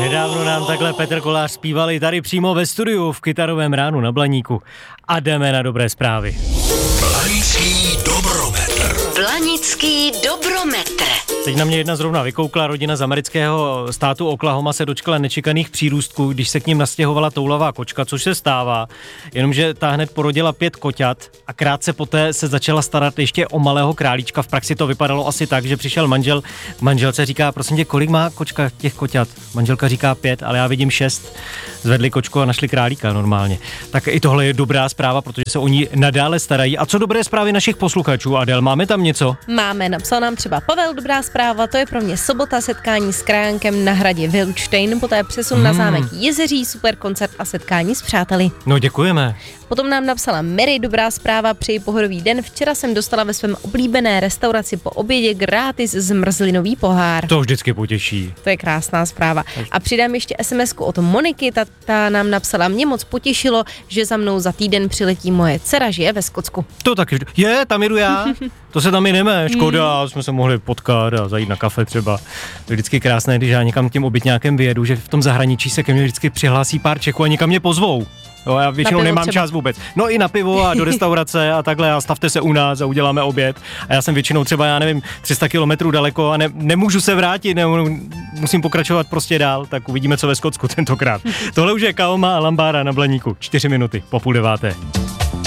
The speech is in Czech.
Nedávno nám takhle Petr Kolář zpívali tady přímo ve studiu v Kytarovém ránu na Blaníku. A jdeme na dobré zprávy. Blanický dobrometr. Blanický dobrometr. Teď na mě jedna zrovna vykoukla. Rodina z amerického státu Oklahoma se dočkala nečekaných přírůstků, když se k ním nastěhovala toulavá kočka, což se stává. Jenomže ta hned porodila 5 koťat a krátce poté se začala starat ještě o malého králíčka. V praxi to vypadalo asi tak, že přišel manžel, manželce říká: prosím tě, kolik má kočka těch koťat? Manželka říká 5, ale já vidím 6. Zvedli kočku a našli králíka normálně. Tak i tohle je dobrá zpráva, protože se o ní nadále starají. A co dobré zprávy našich posluchačů, Adel? Máme tam něco? Máme, napsal nám třeba Pavel, dobrá zpráva, to je pro mě sobota, setkání s krajánkem na hradě Vilčtejn, poté přesun na zámek Jezeří, super koncert a setkání s přáteli. No děkujeme. Potom nám napsala Mary, dobrá zpráva, přeji pohodový den, včera jsem dostala ve svém oblíbené restauraci po obědě gratis zmrzlinový pohár. To vždycky potěší. To je krásná zpráva. A přidám ještě SMS-ku od Moniky, ta nám napsala: mě moc potěšilo, že za mnou za týden přiletí moje dcera, žije ve Skotsku. To taky, tam jedu já, to se tam jdeme, škoda, jsme se mohli potkat a zajít na kafe třeba. To je vždycky krásné, když já někam tím obytňákem vyjedu, že v tom zahraničí se ke mně vždycky přihlásí pár Čechů a někam mě pozvou. Jo, já většinou nemám čas vůbec. No i na pivo a do restaurace a takhle, a stavte se u nás a uděláme oběd. A já jsem většinou třeba, 300 kilometrů daleko a nemůžu se vrátit, musím pokračovat prostě dál, tak uvidíme, co ve Skotsku tentokrát. Tohle už je Kaoma a Lambára na Blaníku, 4 minuty po 8:30.